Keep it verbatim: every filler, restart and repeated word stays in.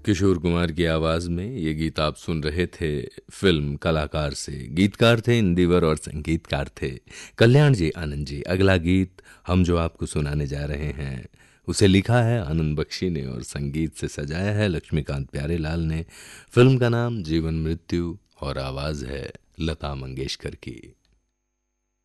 किशोर कुमार की आवाज़ में ये गीत आप सुन रहे थे फिल्म कलाकार से। गीतकार थे इंदिवर और संगीतकार थे कल्याण जी आनंद जी। अगला गीत हम जो आपको सुनाने जा रहे हैं उसे लिखा है आनंद बख्शी ने और संगीत से सजाया है लक्ष्मीकांत प्यारेलाल ने। फिल्म का नाम जीवन मृत्यु और आवाज़ है लता मंगेशकर की।